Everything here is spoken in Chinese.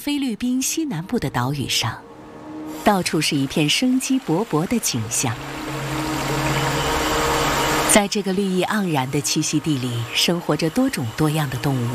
菲律宾西南部的岛屿上，到处是一片生机勃勃的景象。在这个绿意盎然的栖息地里，生活着多种多样的动物，